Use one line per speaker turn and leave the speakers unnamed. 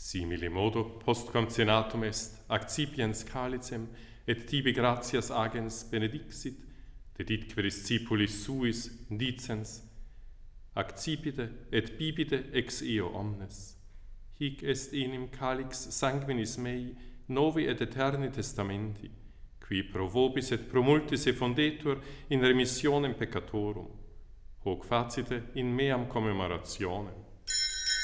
Simile modo post concenatum est accipiens calicem et tibi gratias agens benedixit, deditque discipulis suis dicens, accipite et bibite ex eo omnes. Hic est enim calix sanguinis mei novi et eterni testamenti, qui pro vobis et pro multis effundetur in remissionem peccatorum. Hoc facite in meam commemorationem.